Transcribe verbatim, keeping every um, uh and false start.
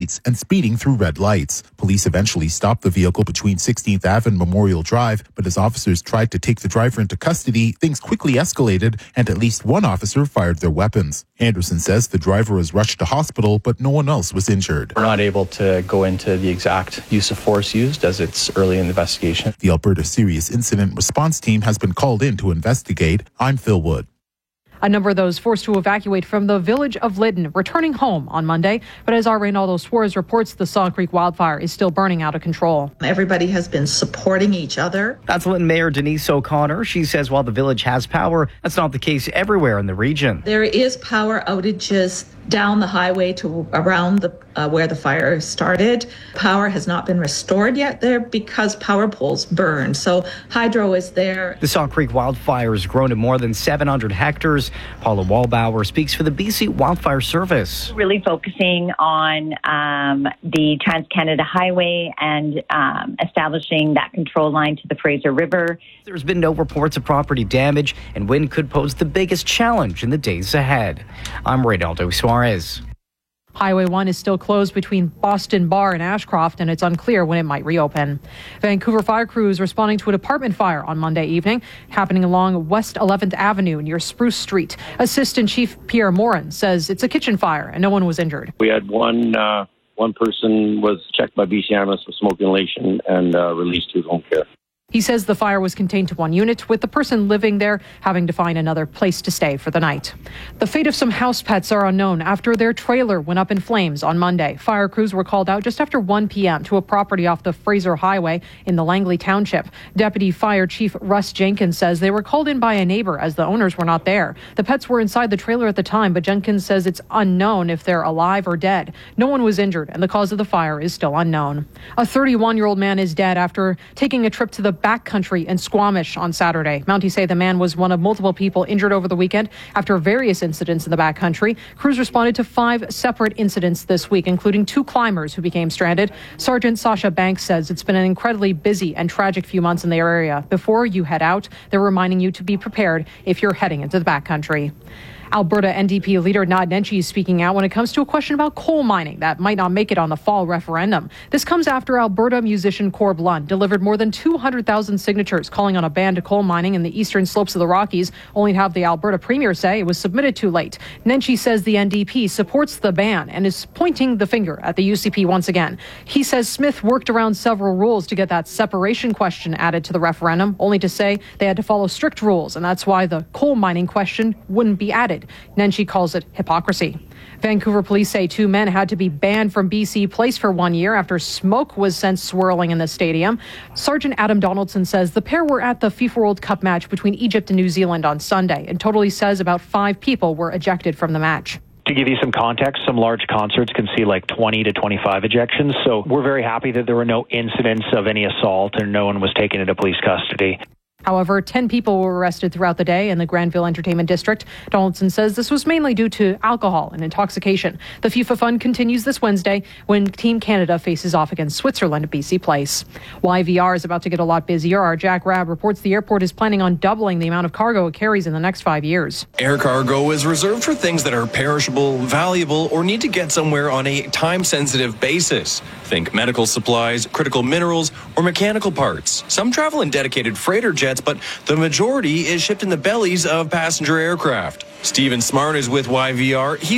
streets and speeding through red lights. Police eventually stopped the vehicle between sixteenth Avenue and Memorial Drive, but as officers tried to take the driver into custody, things quickly escalated and at least one officer fired their weapons. Anderson says the driver was rushed to hospital, but no one else was injured. We're not able to go into the exact use of force used as it's early in the investigation. The Alberta Serious Incident Response Team has been called in to investigate. I'm Phil Wood. A number of those forced to evacuate from the village of Lytton returning home on Monday. But as our Reynaldo Suarez reports, the Saw Creek wildfire is still burning out of control. Everybody has been supporting each other. That's Lytton Mayor Denise O'Connor. She says while the village has power, that's not the case everywhere in the region. There is power outages down the highway to around the uh, where the fire started. Power has not been restored yet there because power poles burned. So hydro is there. The Saw Creek wildfire has grown to more than seven hundred hectares. Paula Wallbauer speaks for the B C Wildfire Service. Really focusing on um, the Trans-Canada Highway and um, establishing that control line to the Fraser River. There's been no reports of property damage, and wind could pose the biggest challenge in the days ahead. I'm Reynaldo Suarez. Highway one is still closed between Boston Bar and Ashcroft, and it's unclear when it might reopen. Vancouver fire crews responding to an apartment fire on Monday evening, happening along West eleventh Avenue near Spruce Street. Assistant Chief Pierre Morin says it's a kitchen fire and no one was injured. We had one uh, one person was checked by B C A M S for smoke inhalation and uh, released to his home care. He says the fire was contained to one unit, with the person living there having to find another place to stay for the night. The fate of some house pets are unknown after their trailer went up in flames on Monday. Fire crews were called out just after one p.m. to a property off the Fraser Highway in the Langley Township. Deputy Fire Chief Russ Jenkins says they were called in by a neighbor as the owners were not there. The pets were inside the trailer at the time, but Jenkins says it's unknown if they're alive or dead. No one was injured, and the cause of the fire is still unknown. A thirty-one-year-old man is dead after taking a trip to the backcountry in Squamish on Saturday. Mounties say the man was one of multiple people injured over the weekend after various incidents in the backcountry. Crews responded to five separate incidents this week, including two climbers who became stranded. Sergeant Sasha Banks says it's been an incredibly busy and tragic few months in the area. Before you head out, they're reminding you to be prepared if you're heading into the backcountry. Alberta N D P leader Naheed Nenshi is speaking out when it comes to a question about coal mining that might not make it on the fall referendum. This comes after Alberta musician Corb Lund delivered more than two hundred thousand signatures calling on a ban to coal mining in the eastern slopes of the Rockies, only to have the Alberta Premier say it was submitted too late. Nenshi says the N D P supports the ban and is pointing the finger at the U C P once again. He says Smith worked around several rules to get that separation question added to the referendum, only to say they had to follow strict rules, and that's why the coal mining question wouldn't be added. Nenshi calls it hypocrisy. Vancouver police say two men had to be banned from B C Place for one year after smoke was sent swirling in the stadium. Sergeant Adam Donaldson says the pair were at the FIFA World Cup match between Egypt and New Zealand on Sunday, and totally says about five people were ejected from the match. To give you some context, some large concerts can see like twenty to twenty-five ejections. So we're very happy that there were no incidents of any assault and no one was taken into police custody. However, ten people were arrested throughout the day in the Granville Entertainment District. Donaldson says this was mainly due to alcohol and intoxication. The FIFA Fund continues this Wednesday when Team Canada faces off against Switzerland at B C Place. Y V R is about to get a lot busier. Our Jack Rabb reports the airport is planning on doubling the amount of cargo it carries in the next five years. Air cargo is reserved for things that are perishable, valuable, or need to get somewhere on a time-sensitive basis. Think medical supplies, critical minerals, or mechanical parts. Some travel in dedicated freighter jets, but the majority is shipped in the bellies of passenger aircraft. Stephen Smart is with Y V R. He